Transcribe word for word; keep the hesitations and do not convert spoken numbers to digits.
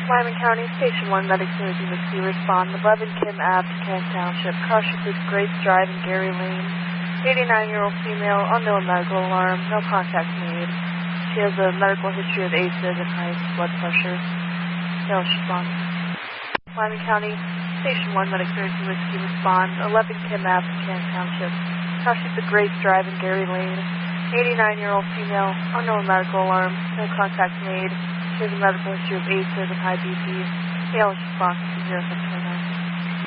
Lyman County, Station one, Medic Synergy Whiskey, respond. eleven Kim Ave, Kent Township. Car shifted Grace Drive and Gary Lane. eighty-nine-year-old female, unknown medical alarm, no contact made. She has a medical history of AFib and high blood pressure. No response. Lyman County, Station one, Medic Synergy Whiskey, respond. eleven Kim Ave, Kent Township. Car shifted Grace Drive and Gary Lane. eighty-nine-year-old female, unknown medical alarm, no contact made. She has a medical history of AFib and high B P. The response is zero six one.